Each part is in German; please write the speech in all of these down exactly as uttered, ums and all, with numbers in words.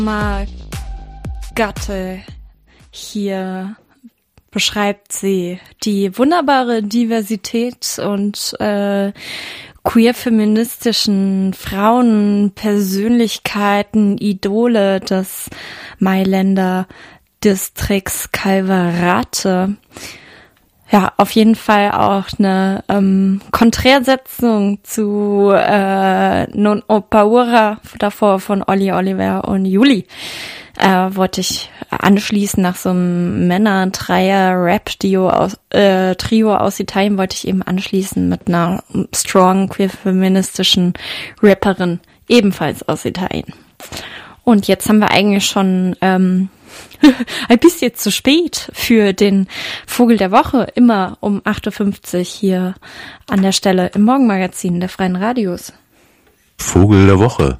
Gatte hier beschreibt sie die wunderbare Diversität und äh, queer-feministischen Frauen, Persönlichkeiten, Idole des Mailänder Distrikts Calvarate. Ja, auf jeden Fall auch eine ähm, Konträrsetzung zu äh, Non ho paura davor von Olli Oliver und Juli. Äh, wollte ich anschließen nach so einem Männer-Dreier-Rap-Trio aus, äh, Trio aus Italien, wollte ich eben anschließen mit einer strong, queer-feministischen Rapperin, ebenfalls aus Italien. Und jetzt haben wir eigentlich schon ähm, ein bisschen zu spät für den Vogel der Woche, immer um acht Uhr fünfzig hier an der Stelle im Morgenmagazin der Freien Radios. Vogel der Woche.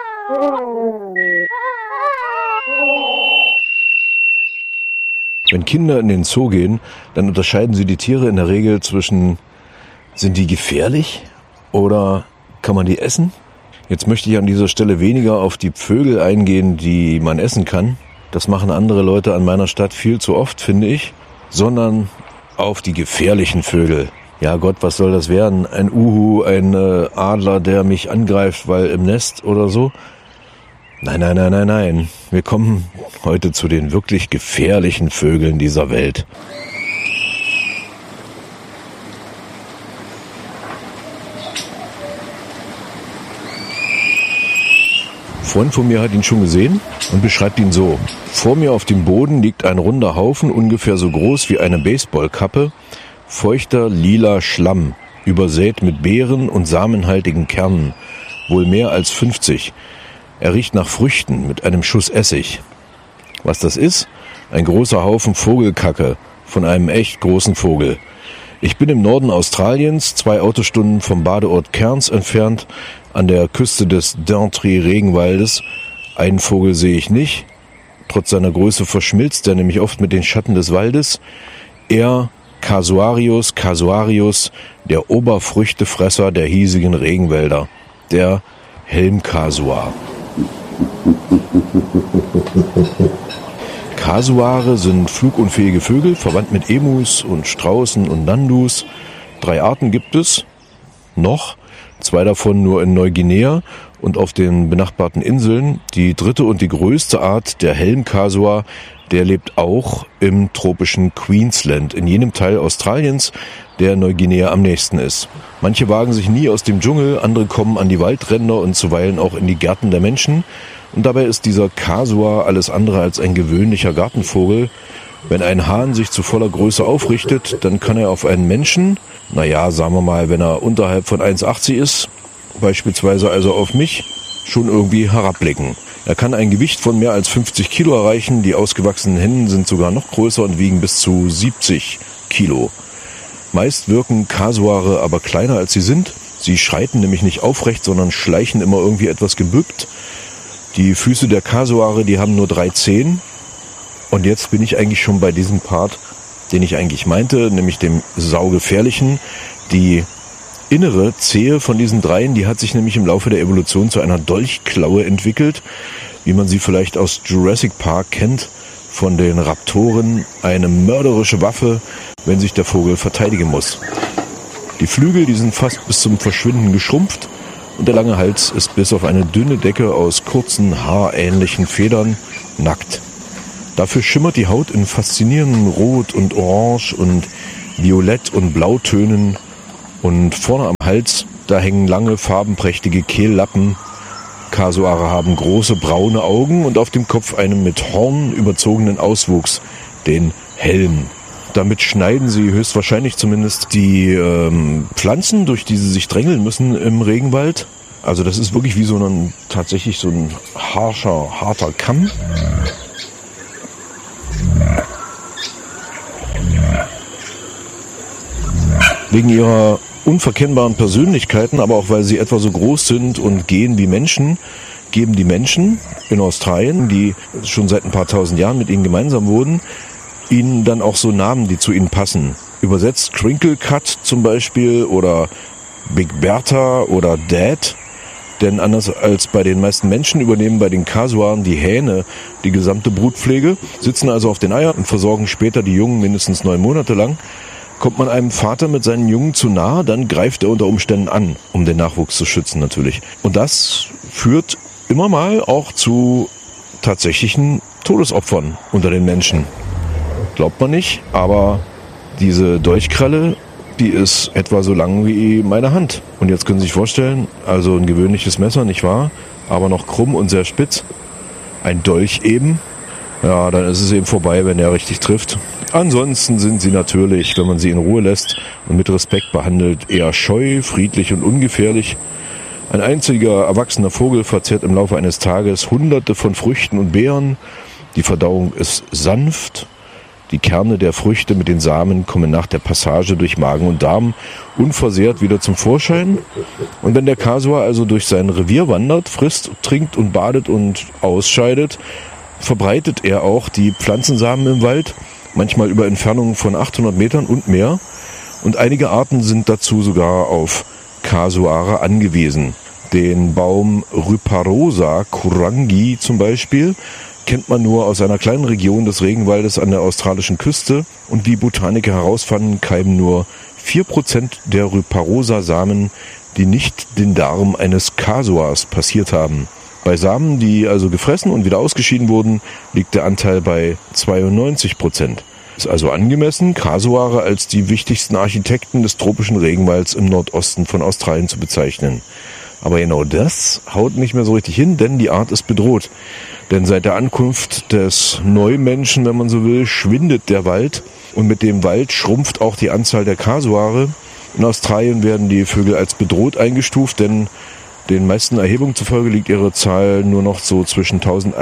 Wenn Kinder in den Zoo gehen, dann unterscheiden sie die Tiere in der Regel zwischen, sind die gefährlich oder kann man die essen? Jetzt möchte ich an dieser Stelle weniger auf die Vögel eingehen, die man essen kann. Das machen andere Leute an meiner Stadt viel zu oft, finde ich. Sondern auf die gefährlichen Vögel. Ja Gott, was soll das werden? Ein Uhu, ein äh, Adler, der mich angreift, weil im Nest oder so? Nein, nein, nein, nein, nein. Wir kommen heute zu den wirklich gefährlichen Vögeln dieser Welt. Ein Freund von mir hat ihn schon gesehen und beschreibt ihn so. Vor mir auf dem Boden liegt ein runder Haufen, ungefähr so groß wie eine Baseballkappe, feuchter lila Schlamm, übersät mit Beeren und samenhaltigen Kernen, wohl mehr als fünfzig. Er riecht nach Früchten mit einem Schuss Essig. Was das ist? Ein großer Haufen Vogelkacke von einem echt großen Vogel. Ich bin im Norden Australiens, zwei Autostunden vom Badeort Cairns entfernt, an der Küste des Daintree-Regenwaldes. Einen Vogel sehe ich nicht. Trotz seiner Größe verschmilzt er nämlich oft mit den Schatten des Waldes. Er, Casuarius casuarius, der Oberfrüchtefresser der hiesigen Regenwälder. Der Helmkasuar. Kasuare sind flugunfähige Vögel, verwandt mit Emus und Straußen und Nandus. Drei Arten gibt es noch, zwei davon nur in Neuguinea und auf den benachbarten Inseln. Die dritte und die größte Art, der Helmkasuar, der lebt auch im tropischen Queensland, in jenem Teil Australiens, der Neuguinea am nächsten ist. Manche wagen sich nie aus dem Dschungel, andere kommen an die Waldränder und zuweilen auch in die Gärten der Menschen. Und dabei ist dieser Kasuar alles andere als ein gewöhnlicher Gartenvogel. Wenn ein Hahn sich zu voller Größe aufrichtet, dann kann er auf einen Menschen, naja, sagen wir mal, wenn er unterhalb von eins Komma achtzig ist, beispielsweise also auf mich, schon irgendwie herabblicken. Er kann ein Gewicht von mehr als fünfzig Kilo erreichen, die ausgewachsenen Hennen sind sogar noch größer und wiegen bis zu siebzig Kilo. Meist wirken Kasuare aber kleiner als sie sind. Sie schreiten nämlich nicht aufrecht, sondern schleichen immer irgendwie etwas gebückt. Die Füße der Kasuare, die haben nur drei Zehen. Und jetzt bin ich eigentlich schon bei diesem Part, den ich eigentlich meinte, nämlich dem saugefährlichen. Die innere Zehe von diesen dreien, die hat sich nämlich im Laufe der Evolution zu einer Dolchklaue entwickelt, wie man sie vielleicht aus Jurassic Park kennt, von den Raptoren, eine mörderische Waffe, wenn sich der Vogel verteidigen muss. Die Flügel, die sind fast bis zum Verschwinden geschrumpft und der lange Hals ist bis auf eine dünne Decke aus kurzen, haarähnlichen Federn nackt. Dafür schimmert die Haut in faszinierenden Rot und Orange und Violett und Blautönen und vorne am Hals, da hängen lange, farbenprächtige Kehllappen. Kasuare haben große braune Augen und auf dem Kopf einen mit Horn überzogenen Auswuchs, den Helm. Damit schneiden sie höchstwahrscheinlich zumindest die ähm, Pflanzen, durch die sie sich drängeln müssen im Regenwald. Also das ist wirklich wie so ein, tatsächlich so ein harscher, harter Kamm. Wegen ihrer unverkennbaren Persönlichkeiten, aber auch weil sie etwa so groß sind und gehen wie Menschen, geben die Menschen in Australien, die schon seit ein paar tausend Jahren mit ihnen gemeinsam wurden, ihnen dann auch so Namen, die zu ihnen passen. Übersetzt Crinkle Cut zum Beispiel oder Big Bertha oder Dad. Denn anders als bei den meisten Menschen übernehmen bei den Kasuaren die Hähne die gesamte Brutpflege, sitzen also auf den Eiern und versorgen später die Jungen mindestens neun Monate lang. Kommt man einem Vater mit seinen Jungen zu nahe, dann greift er unter Umständen an, um den Nachwuchs zu schützen natürlich. Und das führt immer mal auch zu tatsächlichen Todesopfern unter den Menschen. Glaubt man nicht, aber diese Dolchkralle, die ist etwa so lang wie meine Hand. Und jetzt können Sie sich vorstellen, also ein gewöhnliches Messer, nicht wahr? Aber noch krumm und sehr spitz. Ein Dolch eben. Ja, dann ist es eben vorbei, wenn er richtig trifft. Ansonsten sind sie natürlich, wenn man sie in Ruhe lässt und mit Respekt behandelt, eher scheu, friedlich und ungefährlich. Ein einziger erwachsener Vogel verzehrt im Laufe eines Tages hunderte von Früchten und Beeren. Die Verdauung ist sanft. Die Kerne der Früchte mit den Samen kommen nach der Passage durch Magen und Darm unversehrt wieder zum Vorschein. Und wenn der Kasuar also durch sein Revier wandert, frisst, trinkt und badet und ausscheidet, verbreitet er auch die Pflanzensamen im Wald, manchmal über Entfernungen von achthundert Metern und mehr. Und einige Arten sind dazu sogar auf Kasuare angewiesen. Den Baum Rhyparosa kurangi zum Beispiel kennt man nur aus einer kleinen Region des Regenwaldes an der australischen Küste. Und wie Botaniker herausfanden, keimen nur vier Prozent der Rhyparosa-Samen, die nicht den Darm eines Kasuars passiert haben. Bei Samen, die also gefressen und wieder ausgeschieden wurden, liegt der Anteil bei zweiundneunzig Prozent. Ist also angemessen, Kasuare als die wichtigsten Architekten des tropischen Regenwalds im Nordosten von Australien zu bezeichnen. Aber genau das haut nicht mehr so richtig hin, denn die Art ist bedroht. Denn seit der Ankunft des Neumenschen, wenn man so will, schwindet der Wald und mit dem Wald schrumpft auch die Anzahl der Kasuare. In Australien werden die Vögel als bedroht eingestuft, denn den meisten Erhebungen zufolge liegt ihre Zahl nur noch so zwischen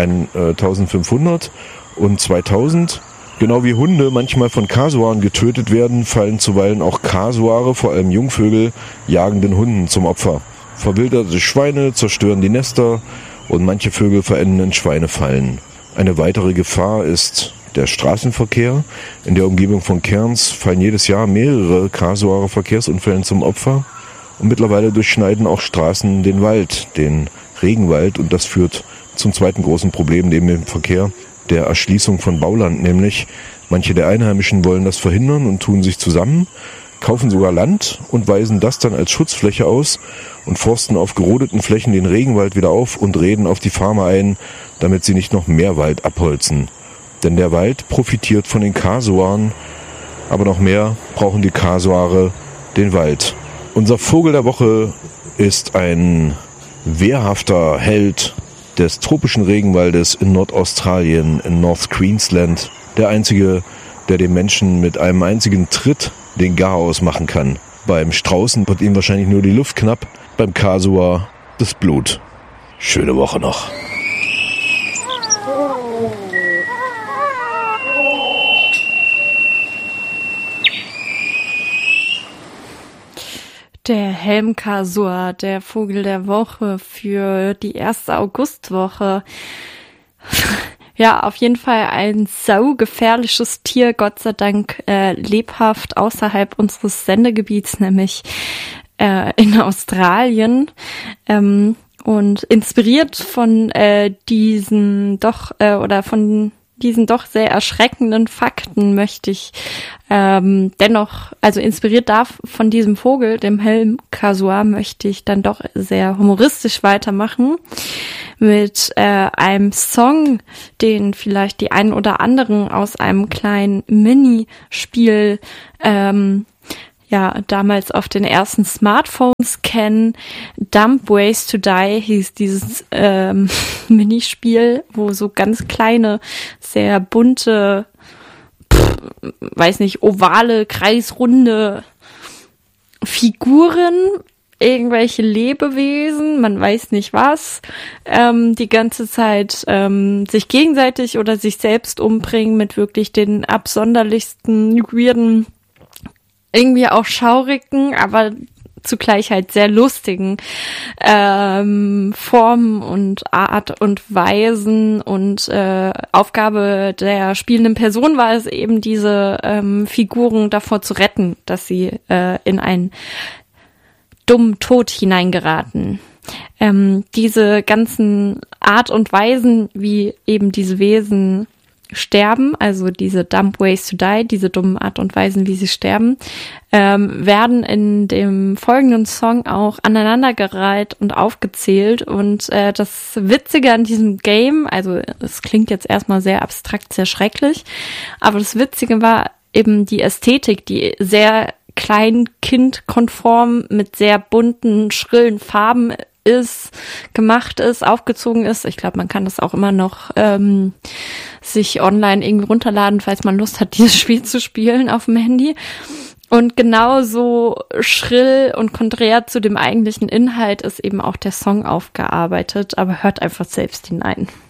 eintausendfünfhundert und zweitausend. Genau wie Hunde manchmal von Kasuaren getötet werden, fallen zuweilen auch Kasuare, vor allem Jungvögel, jagenden Hunden zum Opfer. Verwilderte Schweine zerstören die Nester und manche Vögel verenden in Schweinefallen. Eine weitere Gefahr ist der Straßenverkehr. In der Umgebung von Cairns fallen jedes Jahr mehrere Kasuare Verkehrsunfällen zum Opfer. Und mittlerweile durchschneiden auch Straßen den Wald, den Regenwald. Und das führt zum zweiten großen Problem neben dem Verkehr, der Erschließung von Bauland. Nämlich manche der Einheimischen wollen das verhindern und tun sich zusammen, kaufen sogar Land und weisen das dann als Schutzfläche aus und forsten auf gerodeten Flächen den Regenwald wieder auf und reden auf die Farmer ein, damit sie nicht noch mehr Wald abholzen. Denn der Wald profitiert von den Kasuaren, aber noch mehr brauchen die Kasuare den Wald. Unser Vogel der Woche ist ein wehrhafter Held des tropischen Regenwaldes in Nordaustralien, in North Queensland. Der einzige, der dem Menschen mit einem einzigen Tritt den Garaus machen kann. Beim Straußen wird ihm wahrscheinlich nur die Luft knapp, beim Kasuar das Blut. Schöne Woche noch. Der Helmkasuar, der Vogel der Woche für die erste Augustwoche. Ja, auf jeden Fall ein saugefährliches Tier, Gott sei Dank äh, lebhaft außerhalb unseres Sendegebiets, nämlich äh, in Australien. Ähm, und inspiriert von äh, diesen doch äh, oder von diesen doch sehr erschreckenden Fakten möchte ich ähm, dennoch, also inspiriert da von diesem Vogel, dem Helmkasuar, möchte ich dann doch sehr humoristisch weitermachen mit äh, einem Song, den vielleicht die einen oder anderen aus einem kleinen Minispiel ähm, ja damals auf den ersten Smartphones kennen. Dumb Ways to Die hieß dieses ähm, Minispiel, wo so ganz kleine, sehr bunte, pff, weiß nicht, ovale, kreisrunde Figuren, irgendwelche Lebewesen, man weiß nicht was, ähm, die ganze Zeit ähm, sich gegenseitig oder sich selbst umbringen mit wirklich den absonderlichsten, weirden, irgendwie auch schaurigen, aber zugleich halt sehr lustigen ähm, Formen und Art und Weisen. Und äh, Aufgabe der spielenden Person war es eben, diese ähm, Figuren davor zu retten, dass sie äh, in einen dummen Tod hineingeraten. ähm, diese ganzen Art und Weisen, wie eben diese Wesen sterben, also diese dumb ways to die, diese dummen Art und Weisen, wie sie sterben, ähm, werden in dem folgenden Song auch aneinandergereiht und aufgezählt. Und äh, das Witzige an diesem Game, also es klingt jetzt erstmal sehr abstrakt, sehr schrecklich, aber das Witzige war eben die Ästhetik, die sehr kleinkindkonform mit sehr bunten, schrillen Farben ist, gemacht ist, aufgezogen ist. Ich glaube, man kann das auch immer noch ähm, sich online irgendwie runterladen, falls man Lust hat, dieses Spiel zu spielen auf dem Handy. Und genauso schrill und konträr zu dem eigentlichen Inhalt ist eben auch der Song aufgearbeitet, aber hört einfach selbst hinein.